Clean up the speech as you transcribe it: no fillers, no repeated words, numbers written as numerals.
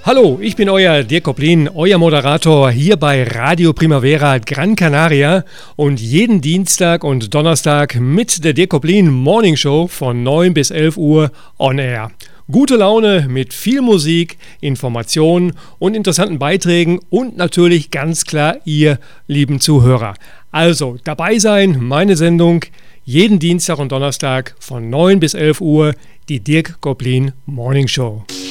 Hallo, ich bin euer Dirk Koplin, euer Moderator hier bei Radio Primavera Gran Canaria und jeden Dienstag und Donnerstag mit der Dirk Koplin Morning Show von 9 bis 11 Uhr on air. Gute Laune mit viel Musik, Informationen und interessanten Beiträgen und natürlich ganz klar ihr lieben Zuhörer. Also dabei sein, meine Sendung, jeden Dienstag und Donnerstag von 9 bis 11 Uhr, die Dirk Koplin Morning Show.